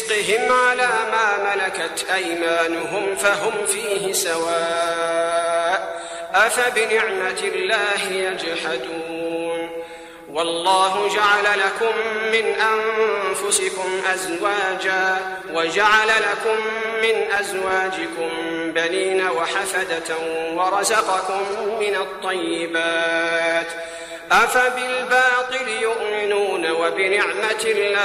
رزقهم على ما ملكت أيمانهم فهم فيه سواء أفبنعمة الله يجحدون والله جعل لكم من أنفسكم أزواجا وجعل لكم من أزواجكم بنين وحفدة ورزقكم من الطيبات أفبالباطل يؤمنون وبنعمة الله